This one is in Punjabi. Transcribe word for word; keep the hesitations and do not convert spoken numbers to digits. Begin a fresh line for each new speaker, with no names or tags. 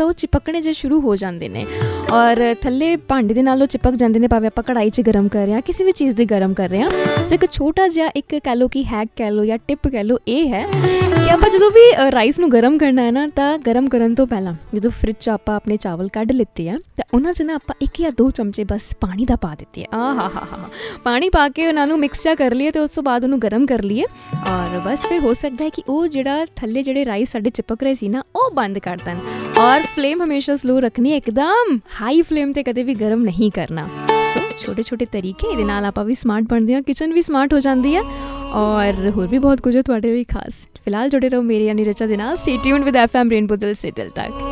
ਤਾਂ ਉਹ ਚਿਪਕਣੇ ਜੇ ਸ਼ੁਰੂ ਹੋ ਜਾਂਦੇ ਨੇ ਔਰ ਥੱਲੇ ਭਾਂਡੇ ਦੇ ਨਾਲ ਉਹ ਚਿਪਕ ਜਾਂਦੇ ਨੇ, ਭਾਵੇਂ ਆਪਾਂ ਕੜਾਈ 'ਚ ਗਰਮ ਕਰ ਰਹੇ ਹਾਂ, ਕਿਸੇ ਵੀ ਚੀਜ਼ ਦੀ ਗਰਮ ਕਰ ਰਹੇ ਹਾਂ। ਸੋ ਇੱਕ ਛੋਟਾ ਜਿਹਾ ਇੱਕ ਕਹਿ ਲਓ ਕਿ ਹੈਕ ਕਹਿ ਲਓ ਜਾਂ ਟਿਪ ਕਹਿ ਲਓ ਇਹ ਹੈ ਕਿ ਆਪਾਂ ਜਦੋਂ ਵੀ ਰਾਈਸ ਨੂੰ ਗਰਮ ਕਰਨਾ ਹੈ ਨਾ, ਤਾਂ ਗਰਮ ਕਰਨ ਤੋਂ ਪਹਿਲਾਂ ਜਦੋਂ ਫਰਿੱਜ 'ਚ ਆਪਾਂ ਆਪਣੇ ਚਾਵਲ ਕੱਢ ਲਿੱਤੇ ਆ ਤਾਂ ਉਹਨਾਂ 'ਚ ਨਾ ਆਪਾਂ ਇੱਕ ਜਾਂ ਦੋ ਚਮਚੇ ਬਸ ਪਾਣੀ ਦਾ ਪਾ ਦਿੱਤੇ ਆ। ਆਹ ਹਾ ਹਾ ਹਾ ਪਾਣੀ ਪਾ ਕੇ ਉਹਨਾਂ ਨੂੰ ਮਿਕਸ ਜਿਹਾ ਕਰ ਲਈਏ ਅਤੇ ਉਸ ਤੋਂ ਬਾਅਦ ਉਹਨੂੰ ਗਰਮ ਕਰ ਲਈਏ ਔਰ ਬਸ ਫਿਰ ਹੋ ਸਕਦਾ ਹੈ ਕਿ ਉਹ ਜਿਹੜਾ ਥੱਲੇ ਜਿਹੜੇ ਰਾਈਸ ਸਾਡੇ ਚਿਪਕ ਰਹੇ ਸੀ ਨਾ ਉਹ ਬੰਦ ਕਰ ਦੇਣ। ਔਰ ਫਲੇਮ ਹਮੇਸ਼ਾ ਸਲੋ ਰੱਖਣੀ, ਇੱਕਦਮ ਹਾਈ ਫਲੇਮ 'ਤੇ ਕਦੇ ਵੀ ਗਰਮ ਨਹੀਂ ਕਰਨਾ। ਸੋ ਛੋਟੇ ਛੋਟੇ ਤਰੀਕੇ, ਇਹਦੇ ਨਾਲ ਆਪਾਂ ਵੀ ਸਮਾਰਟ ਬਣਦੇ ਹਾਂ, ਕਿਚਨ ਵੀ ਸਮਾਰਟ ਹੋ ਜਾਂਦੀ ਹੈ ਔਰ ਹੋਰ ਵੀ ਬਹੁਤ ਕੁਝ ਹੈ ਤੁਹਾਡੇ ਲਈ ਖਾਸ। ਫਿਲਹਾਲ ਜੁੜੇ ਰਹੋ ਮੇਰੇ ਯਾਨੀ ਰਚਾ ਦੇ ਨਾਲ। Stay tuned with F M rainbow ਦਿਲ ਸੇ ਦਿਲ ਤੱਕ।